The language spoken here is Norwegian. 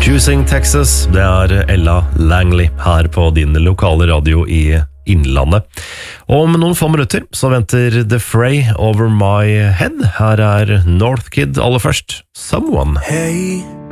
Juicing Texas, det Ella Langley her på din lokale radio i Innlandet. Om noen få minutter så venter The Fray Over My Head. Her North Kid aller først. Someone. Hey